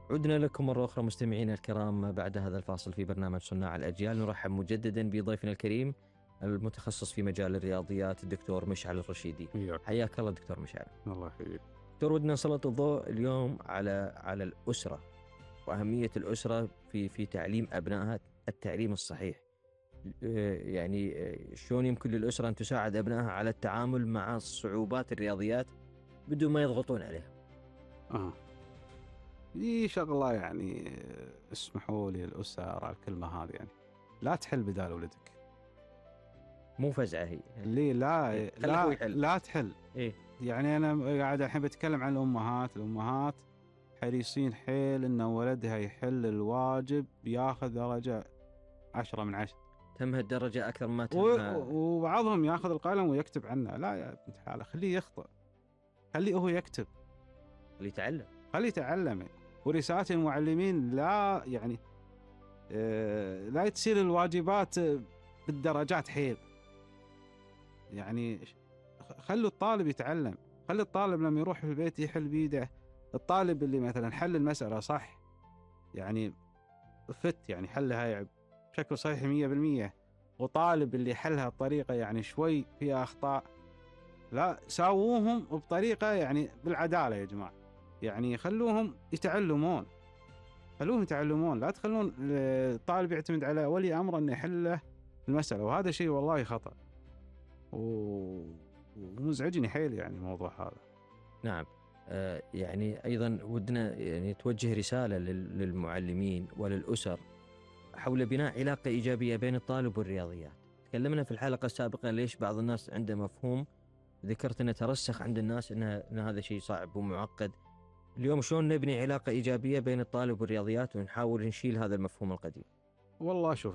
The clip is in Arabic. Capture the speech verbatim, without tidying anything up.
عدنا لكم مرة أخرى مستمعينا الكرام بعد هذا الفاصل في برنامج صناع الأجيال. نرحب مجددا بضيفنا الكريم المتخصص في مجال الرياضيات الدكتور مشعل الرشيدي. إياك. حياك الله دكتور مشعل. الله يحييك. دكتور، ودنا نسلط الضوء اليوم على على الأسرة وأهمية الأسرة في في تعليم أبنائها التعليم الصحيح. يعني شلون يمكن للأسرة أن تساعد أبنائها على التعامل مع صعوبات الرياضيات بدون ما يضغطون عليها؟ آه دي شغلة يعني اسمحوا لي الأسرة الكلمة هذه يعني لا تحل بدال ولدك. مو فزعة هي ليه لا إيه؟ لا, يحل. لا تحل. إيه؟ يعني أنا قاعد الحين بتكلم عن الأمهات. الأمهات حريصين حيل إن ولدها يحل الواجب ياخذ درجة عشرة من عشرة. تمها الدرجة أكثر ما و- تمها. وبعضهم ياخذ القلم ويكتب عنه. لا يا بنت حاله، خليه يخطئ، خليه هو يكتب، اللي يتعلم خليه يتعلم. ورسالة المعلمين لا يعني آه لا تصير الواجبات بالدرجات حيل. يعني خلوا الطالب يتعلم، خلي الطالب لما يروح في البيت يحل بيده. الطالب اللي مثلا حل المسألة صح يعني فت يعني حلها يعني بشكل صحيح مية بالمية، وطالب اللي حلها بطريقة يعني شوي فيها أخطاء، لا ساووهم بطريقة يعني بالعدالة يا جماعة. يعني خلوهم يتعلمون، خلوهم يتعلمون. لا تخلون الطالب يعتمد على ولي أمره أنه يحله المسألة، وهذا شيء والله خطأ ومزعجني حيل يعني الموضوع هذا. نعم. آه يعني أيضا ودنا يعني توجه رسالة لل- للمعلمين وللأسر حول بناء علاقة إيجابية بين الطالب والرياضيات. تكلمنا في الحلقة السابقة ليش بعض الناس عنده مفهوم، ذكرت أنه ترسخ عند الناس أن أن هذا شيء صعب ومعقد. اليوم شلون نبني علاقة إيجابية بين الطالب والرياضيات ونحاول نشيل هذا المفهوم القديم؟ والله شوف